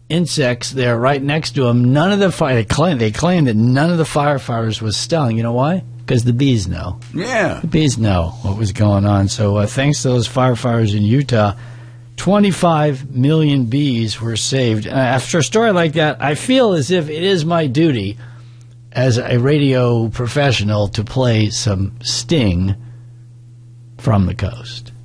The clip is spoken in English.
insects there right next to them. None of the they claim that none of the firefighters was stung. You know why? Because the bees know. Yeah. The bees know what was going on. So thanks to those firefighters in Utah, 25 million bees were saved. After a story like that, I feel as if it is my duty as a radio professional to play some Sting from the coast.